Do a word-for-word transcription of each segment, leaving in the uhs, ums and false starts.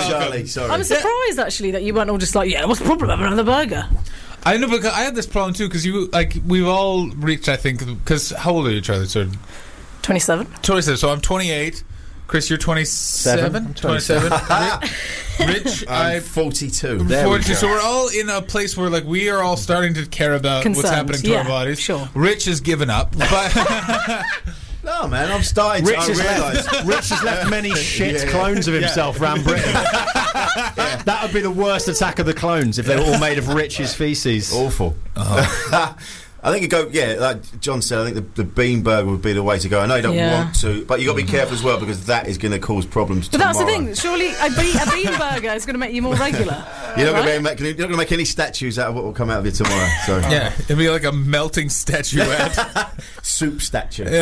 Charlie. Sorry. I'm surprised actually that you weren't all just like, yeah, what's the problem? Have another burger. I know, but I had this problem too because you like we've all reached. I think because how old are you, Charlie? So twenty-seven. twenty-seven. So I'm twenty-eight. Chris, you're twenty-seven. twenty-seven. Rich, I'm forty-two. forty-two. So we're all in a place where like we are all starting to care about Concerned. what's happening to yeah, our bodies. Sure. Rich has given up, but. No, man, I'm starting Rich to has, realise. left, Rich has left many shit Yeah. clones of himself Yeah. around Britain. Yeah. That would be the worst attack of the clones if they were all made of Rich's feces. Awful. Uh-huh. I think you go, yeah, like John said, I think the, the bean burger would be the way to go. I know you don't Yeah. want to, but you've got to be careful as well because that is going to cause problems But tomorrow. that's the thing. Surely a, be- a bean burger is going to make you more regular. You're not right? going to make, you're not going to make any statues out of what will come out of you tomorrow. So Yeah, it'd be like a melting statuette. soup statue. Yeah.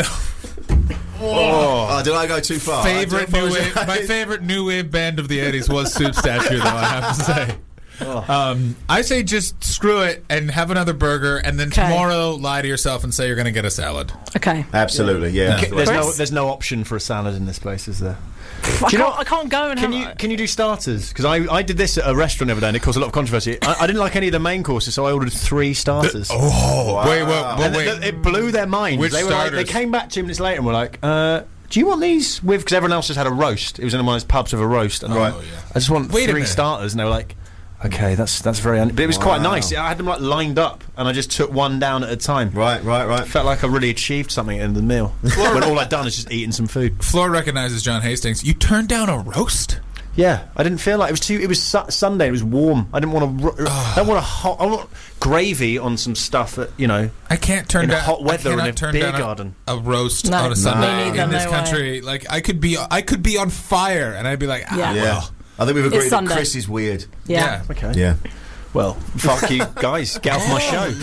Oh, oh, did I go too far? Favorite I do new wave, apologise. my favorite new wave band of the eighties was Soup Statue, though I have to say. Um, I say just screw it and have another burger, and then Okay. tomorrow lie to yourself and say you're going to get a salad. Okay. Absolutely, yeah. There's no, Chris? there's no option for a salad in this place, is there? I, you know- can't, I can't go and Can have... you can you do starters? Because I, I did this at a restaurant the other day and it caused a lot of controversy. I, I didn't like any of the main courses, so I ordered three starters. Oh, Wow. wait, wait, And wait. th- th- it blew their minds. Which they were like, they starters? came back two minutes later and were like, uh, "Do you want these with?" Because everyone else just had a roast. It was in one of those pubs with a roast, and Right. I, I just want Wait a three minute. starters, and they were like, "Okay, that's that's very." Un-. But it was quite Wow. nice. I had them like lined up, and I just took one down at a time. Right, right, right. Felt like I really achieved something in the meal when all I'd done is just eating some food. Floor recognizes John Hastings. You turned down a roast? Yeah, I didn't feel like it was too. It was su- Sunday. It was warm. I didn't want to. I don't want a hot. I want gravy on some stuff that you know. I can't turn In down hot weather I in cannot a turn beer down a- garden. A, roast No, on a me Sunday neither, in this no country. Like I could be, I could be on fire, and I'd be like, ah, Yeah. Yeah. well, I think we've It's agreed that Sunday. Chris is weird. Yeah. Okay. Yeah. Well, fuck you guys. Get off my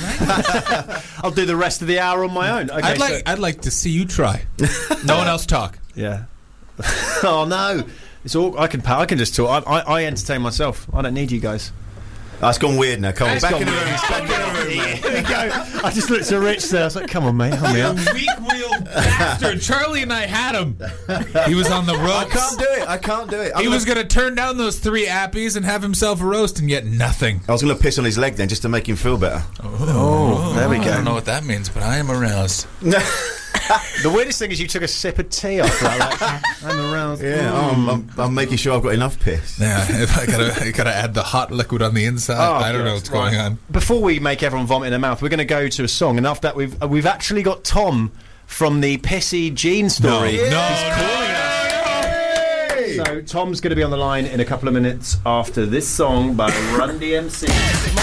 show. I'll do the rest of the hour on my own. Okay, I'd like, so- I'd like to see you try. No one else talk. yeah. Oh no. It's all I can. I can just talk. I, I, I entertain myself. I don't need you guys. Oh, it's gone weird now. Come on, It's back gone in the room. weird. Back in the room. man. Here we go. I just looked at Rich there. I was like, "Come on, mate, help me out." Weak-willed bastard. Charlie and I had him. He was on the I ropes. can't do it. I can't do it. I'm He gonna- was going to turn down those three appies and have himself a roast, and yet nothing. I was going to piss on his leg then just to make him feel better. Oh, there we I don't know go. what that means, but I am aroused. The weirdest thing is you took a sip of tea after that. Like, I'm around. Yeah, oh, I'm, I'm, I'm making sure I've got enough piss. Yeah, if I gotta, I gotta add the hot liquid on the inside. Oh, I don't God. know what's going Right. on. Before we make everyone vomit in their mouth, we're going to go to a song, and after that, we've uh, we've actually got Tom from the Pissy Jean story. No, no, He's calling us. So Tom's going to be on the line in a couple of minutes after this song by Run D M C.